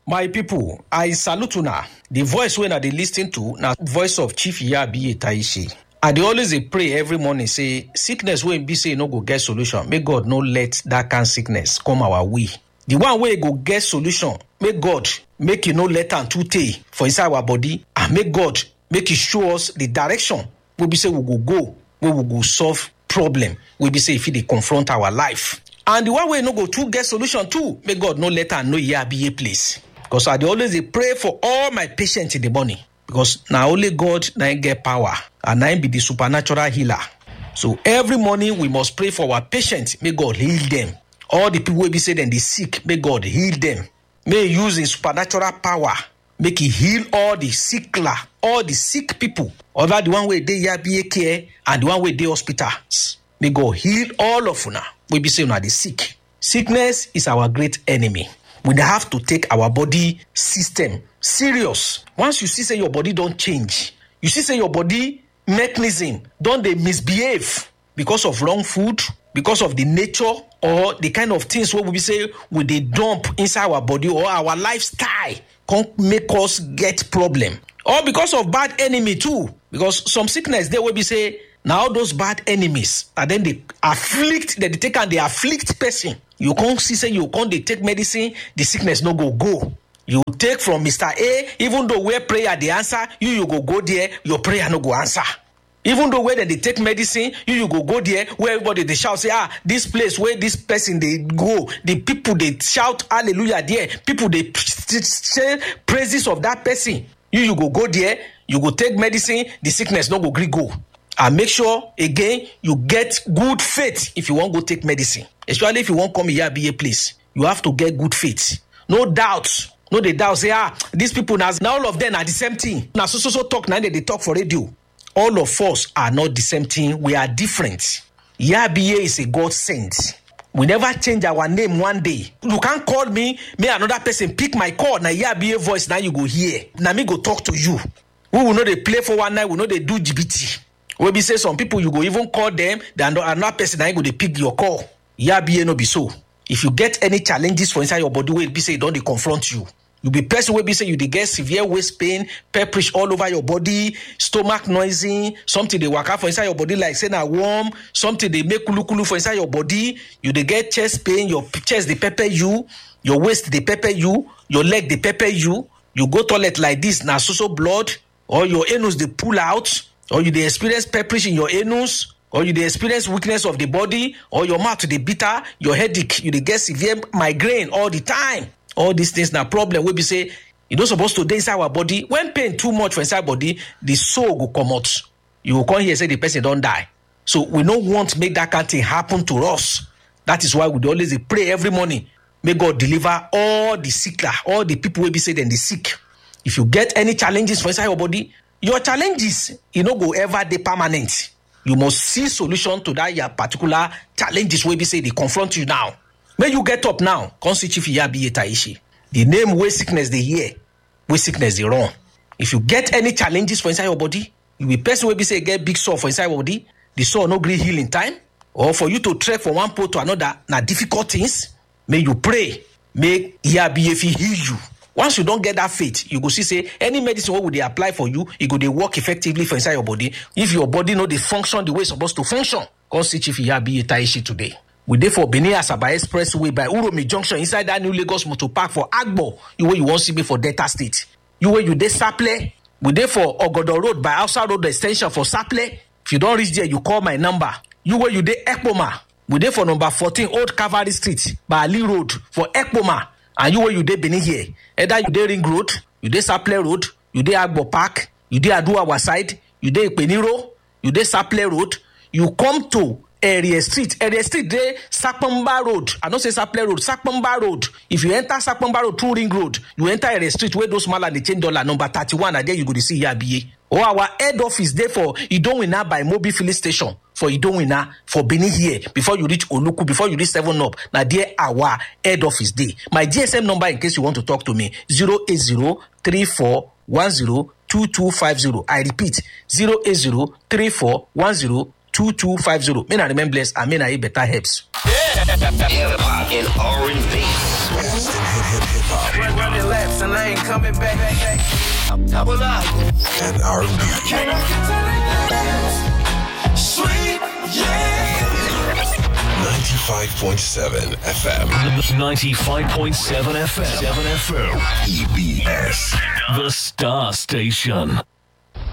My people, I salute una. The voice when I dey listen to na voice of Chief Iyabiye Taishi. I dey always dey pray every morning say sickness wey be say no go get solution. May God no let that kind sickness come our way. The one wey go get solution, may God make you no let am too tey for inside our body, and make God make you show us the direction wey be say we go, where we go solve problem wey be say if dey confront our life. And the one wey no go too get solution too, may God no let am know Iyabiye place. Because I dey always dey pray for all my patients in the morning. Because now only God na get power, and na be the supernatural healer. So every morning we must pray for our patients. May God heal them. All the people wey be say them they sick, may God heal them. May He use His supernatural power, make He heal all the sickler, all the sick people. Other the one way they Iyabiye care and the one way they hospitals. May God heal all of una. We be say una dey sick. Sickness is our great enemy. We have to take our body system serious. Once you see say your body don't change, you see say your body mechanism don't they misbehave because of wrong food, because of the nature or the kind of things what we say we they dump inside our body or our lifestyle can't make us get problem. Or because of bad enemy too. Because some sickness they will be say now those bad enemies and then they afflict, they take and they afflict person. You can't see say you can't they take medicine, the sickness no go. You take from Mr. A, even though where prayer the answer, you go there, your prayer no go answer. Even though where they take medicine, you go there, where everybody they shout, say, this place where this person they go, the people they shout hallelujah there, people they say praises of that person. You go there, you go take medicine, the sickness no go go. And make sure, again, you get good faith if you want to go take medicine. Especially if you want to come Iyabiye place. You have to get good faith. No doubt. No they doubt. Say, these people, now all of them are the same thing. Now, so talk, now they talk for radio. All of us are not the same thing. We are different. Iyabiye is a God sent. We never change our name one day. You can't call me, may another person pick my call. Now Iyabiye voice, now you go hear. Now me go talk to you. We will know they play for one night, we know they do GBT. When we say some people, you go even call them, then another person I go they pick your call. Iyabiye no be so. If you get any challenges for inside your body, will be say don't they confront you. You be person will be say you they get severe waist pain, pepperish all over your body, stomach noisy, something they work out for inside your body like say na warm, something they make kulu for inside your body. You they get chest pain, your chest they pepper you, your waist they pepper you, your leg they pepper you. You go toilet like this, na so blood, or your anus they pull out. Or you dey experience pepperish in your anus, or you dey experience weakness of the body, or your mouth dey bitter, your headache, you dey get severe migraine all the time. All these things na problem wey be say you don't supposed to dey inside our body. When pain too much for inside body, the soul go come out. You will come here say the person don't die. So we don't want to make that kind of thing happen to us. That is why we dey always pray every morning. May God deliver all the sickler, all the people wey be say them they sick. If you get any challenges for inside your body, your challenges, go ever be permanent. You must see solution to that your particular challenges where we say they confront you now. When you get up now, come see Chief Iyabiye Taishi. The name where sickness they hear, where sickness they run. If you get any challenges for inside your body, you be person where we say get big sore for inside your body, the sore no gree heal in time, or for you to trek from one pole to another, na difficult things. May you pray, may Iyabiye heal you. Once you don't get that faith, you go see say any medicine what would they apply for you, it go they work effectively for inside your body. If your body know they function the way it's supposed to function, come see Chief Iyabiye Taishi today. We dey for Benin Asaba Expressway by Uromi Junction inside that new Lagos Motor Park for Agbo. You where you want see me for Delta State. You where you dey Saple. We dey for Ogodo Road by Hausa Road Extension for Saple. If you don't reach there, you call my number. You where you dey Ekpoma. We dey for number 14 Old Cavalry Street by Ali Road for Ekpoma. And you where you dey Benin here. Either you dey Ring Road, you dey Saple Road, you dey Agbo Park, you dey Aduawa side, you dey Ipeniro, you dey Saple Road. You come to Area Street dey Sakpamba Road. I don't say Saple Road, Sakpamba Road. If you enter Sakpamba Road through Ring Road, you enter Area Street where those mala they change dollar number 31, and there you go to see Iyabiye. Or our head office there for Idowina by Mobi Filling Station for Idowina for Benin here before you reach Oluku, before you reach 7 Up. Now there our head office there. My GSM number in case you want to talk to me 08034102250. I repeat 08034102250. May I remain blessed and may I better helps. Hip-hop and R&B. hip hop. Running laps and I ain't coming back. Double up. And R&B. Can I get to the dance? Sweet, yeah. 95.7 FM. 95.7 FM. 7 FM. EBS. The Star Station.